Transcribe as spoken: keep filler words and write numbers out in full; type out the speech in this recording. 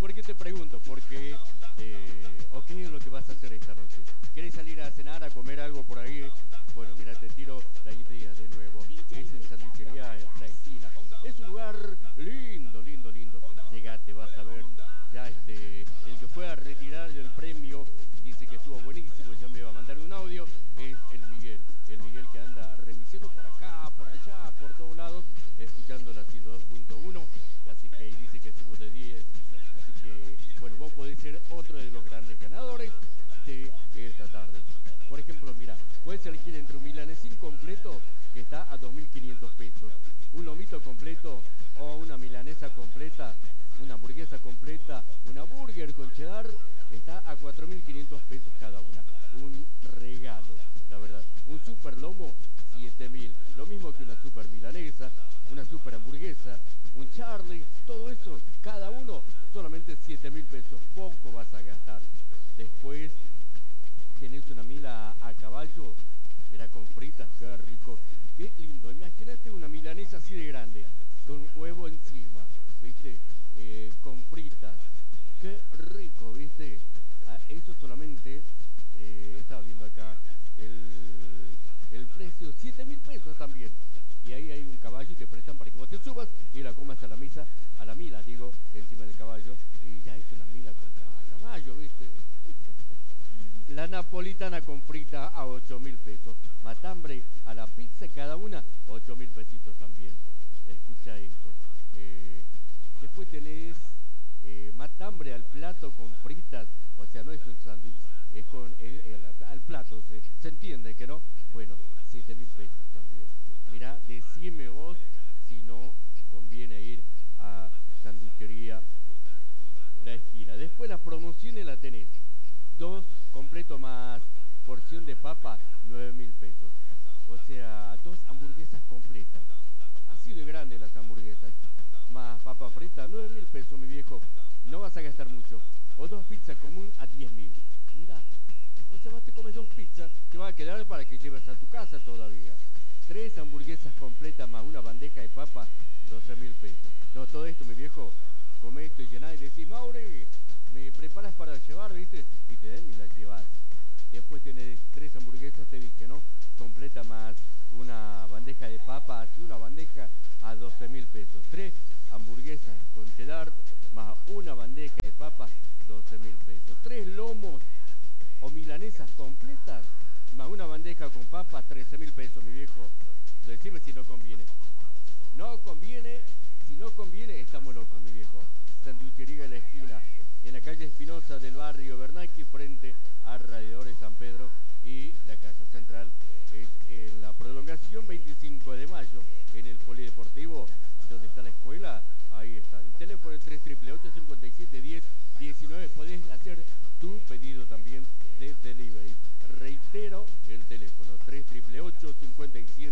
¿Por qué te pregunto? Porque, eh, ¿o qué es lo que vas a hacer esta noche? ¿Querés salir a cenar, a comer algo por ahí? Bueno, mira, te tiro la idea de nuevo. Es en Sanduchería La Esquina. Es un lugar lindo, lindo, lindo. Llegate, vas a ver. Ya este, el que fue a retirar el premio dice que estuvo buenísimo. Ya me va a mandar un audio. Es el Miguel. El Miguel que anda remisiendo por acá, por allá, por todos lados, escuchando la ciento dos punto uno. Así que ahí dice que estuvo de diez. Así que, bueno, vos podés ser otro de los grandes ganadores de esta tarde. Por ejemplo, mira, puedes elegir entre un milanesín completo que está a dos mil quinientos pesos, un lomito completo o una milanesa completa, una hamburguesa completa, una burger con cheddar, está a cuatro mil quinientos pesos cada una. Un regalo, la verdad. Un super lomo, siete mil. Lo mismo que una super milanesa, una super hamburguesa, un Charlie, todo eso, cada uno, solamente siete mil pesos. Poco vas a gastar. Después tenés una mila a caballo, mirá, con fritas, qué rico, qué lindo. Imagínate una milanesa así de grande, con huevo encima, ¿viste? Eh, con fritas, qué rico, ¿viste? Ah, eso solamente, eh, estaba viendo acá el, el precio, siete mil pesos también. Y ahí hay un caballo y te prestan para que vos te subas y la comas a la misa, a la mila, digo, encima del caballo. Y ya es una mila con caballo, ¿viste? La napolitana con frita a ocho mil pesos. Matambre a la pizza cada una, ocho mil pesitos también. Escucha esto. Eh, después tenés eh, matambre al plato con fritas. O sea, no es un sándwich, es con eh, el, al plato. Se, se entiende que no. Bueno, siete mil pesos también. Mirá, decime vos si no conviene ir a Sanduchería La Esquina. Después las promociones la tenés. Dos completo más porción de papa, nueve mil pesos. O sea, dos hamburguesas completas. Así de grandes las hamburguesas. Más papa frita, nueve mil pesos, mi viejo. No vas a gastar mucho. O dos pizzas común a diez mil. Mira, o sea, vos te comes dos pizzas, te va a quedar para que lleves a tu casa todavía. Tres hamburguesas completas más una bandeja de papa, doce mil pesos. No, todo esto, mi viejo, come esto y llená y decís, Mauri, me preparas para llevar, ¿viste? Y te den y las llevas. Después tenés tres hamburguesas, te dije, ¿no? Completa más una bandeja de papas y una bandeja a doce mil pesos. Tres hamburguesas con cheddar más una bandeja de papas, doce mil pesos. Tres lomos o milanesas completas más una bandeja con papas, trece mil pesos, mi viejo. Decime si no conviene. No conviene, si no conviene, estamos locos, mi viejo. Sanduchería La Esquina, en la calle Espinosa del barrio Bernacchi, frente a Radiadores San Pedro, y la casa central es en la prolongación veinticinco de mayo, en el polideportivo, donde está la escuela. Ahí está. El teléfono es tres ocho ocho, cinco siete, diez, diecinueve. Podés hacer tu pedido también de delivery. Reitero el teléfono tres ocho ocho, cinco siete,